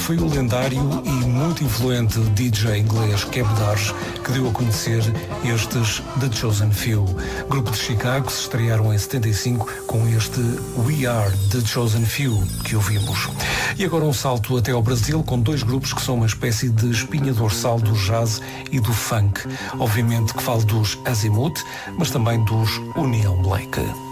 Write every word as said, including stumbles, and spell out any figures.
foi o lendário e muito influente D J inglês Kev Darsh que deu a conhecer estes The Chosen Few. Grupo de Chicago se estrearam em setenta e cinco com este We Are The Chosen Few que ouvimos. E agora um salto até ao Brasil com dois grupos que são uma espécie de espinha dorsal do jazz e do funk. Obviamente que falo dos Azimuth, mas também dos União Black.